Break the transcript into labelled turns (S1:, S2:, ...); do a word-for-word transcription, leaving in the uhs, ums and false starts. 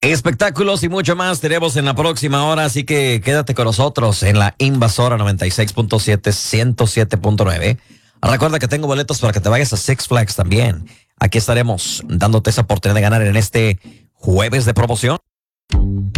S1: Espectáculos y mucho más tenemos en la próxima hora, así que quédate con nosotros en la Invasora noventa y seis punto siete, ciento siete punto nueve. Recuerda que tengo boletos para que te vayas a Six Flags también. Aquí estaremos dándote esa oportunidad de ganar en este jueves de promoción.